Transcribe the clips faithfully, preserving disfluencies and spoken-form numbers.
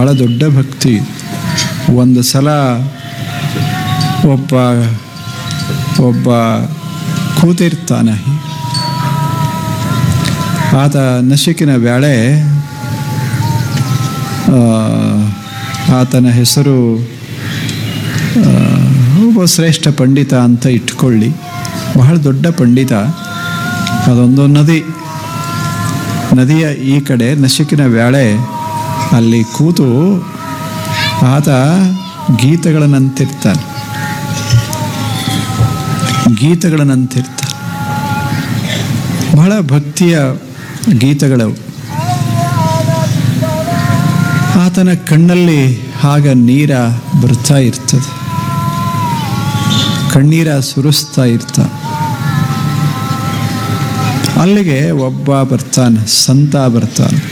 ಬಹಳ ದೊಡ್ಡ ಭಕ್ತಿ. ಒಂದು ಸಲ ಒಬ್ಬ ಒಬ್ಬ ಕೂತಿರ್ತಾನೆ. ಆತ ನಸಿಕಿನ ವೇಳೆ ಆತನ ಹೆಸರು ಒಬ್ಬ ಶ್ರೇಷ್ಠ ಪಂಡಿತ ಅಂತ ಇಟ್ಕೊಳ್ಳಿ, ಬಹಳ ದೊಡ್ಡ ಪಂಡಿತ. ಅದೊಂದು ನದಿ, ನದಿಯ ಈ ಕಡೆ ನಸಿಕಿನ ವೇಳೆ ಅಲ್ಲಿ ಕೂತು ಆತ ಗೀತೆಗಳನ್ನಂತಿರ್ತಾನೆ ಗೀತೆಗಳನ್ನಂತಿರ್ತಾನೆ ಬಹಳ ಭಕ್ತಿಯ ಗೀತೆಗಳವು. ಆತನ ಕಣ್ಣಲ್ಲಿ ಆಗ ನೀರ ಬರ್ತಾ ಇರ್ತದೆ, ಕಣ್ಣೀರ ಸುರಿಸ್ತಾ ಇರ್ತಾನೆ. ಅಲ್ಲಿಗೆ ಒಬ್ಬ ಬರ್ತಾನೆ, ಸಂತ ಬರ್ತಾನೆ.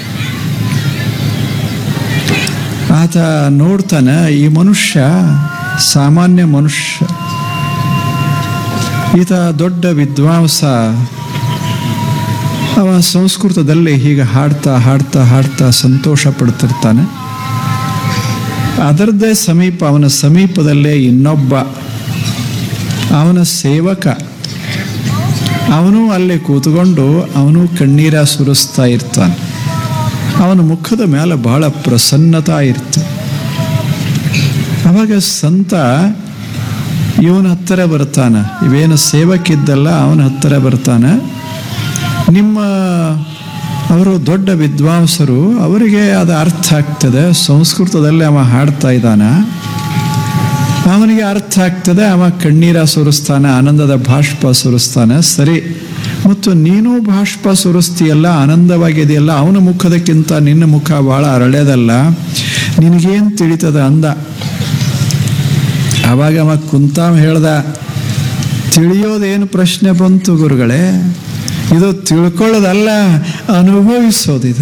ಆತ ನೋಡ್ತಾನೆ, ಈ ಮನುಷ್ಯ ಸಾಮಾನ್ಯ ಮನುಷ್ಯ, ಈತ ದೊಡ್ಡ ವಿದ್ವಾಂಸ. ಅವ ಸಂಸ್ಕೃತದಲ್ಲಿ ಹೀಗೆ ಹಾಡ್ತಾ ಹಾಡ್ತಾ ಹಾಡ್ತಾ ಸಂತೋಷ ಪಡ್ತಿರ್ತಾನೆ. ಅದರದ್ದೇ ಸಮೀಪ, ಅವನ ಸಮೀಪದಲ್ಲೇ ಇನ್ನೊಬ್ಬ ಅವನ ಸೇವಕ, ಅವನು ಅಲ್ಲಿ ಕೂತ್ಕೊಂಡು ಅವನು ಕಣ್ಣೀರ ಸುರಿಸ್ತಾ ಇರ್ತಾನೆ. ಅವನ ಮುಖದ ಮೇಲೆ ಬಹಳ ಪ್ರಸನ್ನತಾ ಇರ್ತದೆ. ಅವಾಗ ಸಂತ ಇವನ ಹತ್ತಿರ ಬರ್ತಾನೆ, ಇವೇನು ಸೇವಕಿದ್ದಲ್ಲ ಅವನ ಹತ್ತಿರ ಬರ್ತಾನೆ. ನಿಮ್ಮ ಅವರು ದೊಡ್ಡ ವಿದ್ವಾಂಸರು, ಅವರಿಗೆ ಅದು ಅರ್ಥ ಆಗ್ತದೆ, ಸಂಸ್ಕೃತದಲ್ಲಿ ಅವ ಹಾಡ್ತಾ ಇದ್ದಾನ, ಅವನಿಗೆ ಅರ್ಥ ಆಗ್ತದೆ, ಅವ ಕಣ್ಣೀರ ಸುರಿಸ್ತಾನೆ, ಆನಂದದ ಬಾಷ್ಪ ಸುರಿಸ್ತಾನೆ. ಸರಿ, ಮತ್ತು ನೀನು ಬಾಷ್ಪ ಸುರಿಸ್ತೀಯಲ್ಲ, ಆನಂದವಾಗಿದೆಯಲ್ಲ, ಅವನ ಮುಖದಕ್ಕಿಂತ ನಿನ್ನ ಮುಖ ಭಾಳ ಅರಳ್ಯದಲ್ಲ, ನಿನಗೇನು ತಿಳಿತದ ಅಂದ. ಆವಾಗ ಅವ ಕುಂತಾಮ ಹೇಳ್ದ, ತಿಳಿಯೋದೇನು ಪ್ರಶ್ನೆ ಬಂತು ಗುರುಗಳೇ, ಇದು ತಿಳ್ಕೊಳ್ಳೋದಲ್ಲ, ಅನುಭವಿಸೋದಿದು.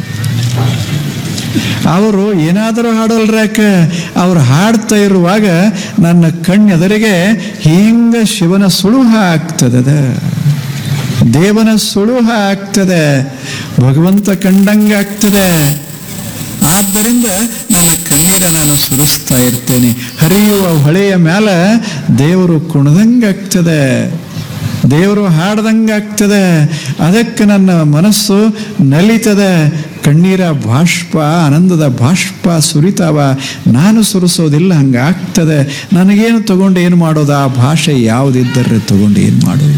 ಅವರು ಏನಾದರೂ ಹಾಡೋಲ್ರಾಕ, ಅವ್ರು ಹಾಡ್ತಾ ಇರುವಾಗ ನನ್ನ ಕಣ್ಣೆದರಿಗೆ ಹಿಂಗ ಶಿವನ ಸುಳುಹ ಆಗ್ತದೆ, ದೇವನ ಸುಳುಹ ಆಗ್ತದೆ, ಭಗವಂತ ಕಂಡಂಗಾಗ್ತದೆ. ಆದ್ದರಿಂದ ನನ್ನ ಕಣ್ಣೀರ ನಾನು ಸುರಿಸ್ತಾ ಇರ್ತೇನೆ. ಹರಿಯುವ ಹೊಳೆಯ ಮೇಲೆ ದೇವರು ಕುಣದಂಗಾಗ್ತದೆ, ದೇವರು ಹಾಡ್ದಂಗಾಗ್ತದೆ. ಅದಕ್ಕೆ ನನ್ನ ಮನಸ್ಸು ನಲಿತದೆ, ಕಣ್ಣೀರ ಬಾಷ್ಪ, ಆನಂದದ ಬಾಷ್ಪ ಸುರಿತಾವ. ನಾನು ಸುರಿಸೋದಿಲ್ಲ, ಹಂಗಾಗ್ತದೆ. ನನಗೇನು ತಗೊಂಡು ಏನು ಮಾಡೋದು? ಆ ಭಾಷೆ ಯಾವುದಿದ್ದರೆ ತಗೊಂಡು ಏನು ಮಾಡೋದು?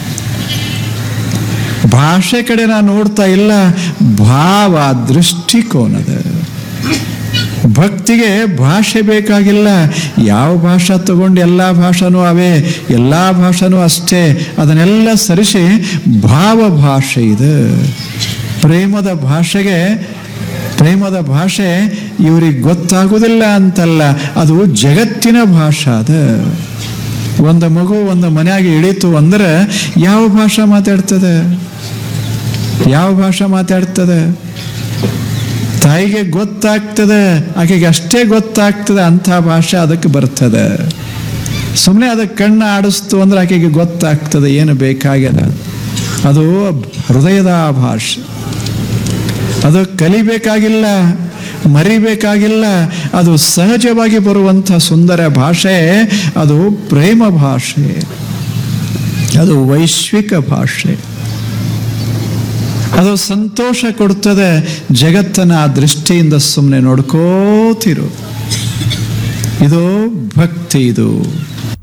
ಭಾಷೆ ಕಡೆ ನಾನು ನೋಡ್ತಾ ಇಲ್ಲ, ಭಾವ ದೃಷ್ಟಿಕೋನದ. ಭಕ್ತಿಗೆ ಭಾಷೆ ಬೇಕಾಗಿಲ್ಲ. ಯಾವ ಭಾಷೆ ತಗೊಂಡು ಎಲ್ಲ ಭಾಷೆನೂ ಅವೇ, ಎಲ್ಲ ಭಾಷೆನೂ ಅಷ್ಟೇ. ಅದನ್ನೆಲ್ಲ ಸರಿಸಿ ಭಾವ ಭಾಷೆ ಇದೆ. ಪ್ರೇಮದ ಭಾಷೆಗೆ, ಪ್ರೇಮದ ಭಾಷೆ ಇವ್ರಿಗೆ ಗೊತ್ತಾಗುವುದಿಲ್ಲ ಅಂತಲ್ಲ, ಅದು ಜಗತ್ತಿನ ಭಾಷೆ ಅದ. ಒಂದು ಮಗು ಒಂದು ಮನೆಯಾಗಿ ಇಳೀತು ಅಂದ್ರೆ ಯಾವ ಭಾಷೆ ಮಾತಾಡ್ತದೆ? ಯಾವ ಭಾಷೆ ಮಾತಾಡ್ತದೆ? ತಾಯಿಗೆ ಗೊತ್ತಾಗ್ತದೆ, ಆಕೆಗೆ ಅಷ್ಟೇ ಗೊತ್ತಾಗ್ತದೆ, ಅಂಥ ಭಾಷೆ ಅದಕ್ಕೆ ಬರ್ತದೆ. ಸುಮ್ಮನೆ ಅದಕ್ಕೆ ಕಣ್ಣು ಆಡಿಸ್ತು ಅಂದ್ರೆ ಆಕೆಗೆ ಗೊತ್ತಾಗ್ತದೆ ಏನು ಬೇಕಾಗ್ಯದ. ಅದು ಹೃದಯದ ಭಾಷೆ, ಅದು ಕಲಿಬೇಕಾಗಿಲ್ಲ, ಮರಿಬೇಕಾಗಿಲ್ಲ, ಅದು ಸಹಜವಾಗಿ ಬರುವಂಥ ಸುಂದರ ಭಾಷೆ. ಅದು ಪ್ರೇಮ ಭಾಷೆ, ಅದು ವೈಶ್ವಿಕ ಭಾಷೆ, ಅದು ಸಂತೋಷ ಕೊಡ್ತದೆ. ಜಗತ್ತನ್ನ ಆ ದೃಷ್ಟಿಯಿಂದ ಸುಮ್ಮನೆ ನೋಡ್ಕೋತಿರು. ಇದು ಭಕ್ತಿ. ಇದು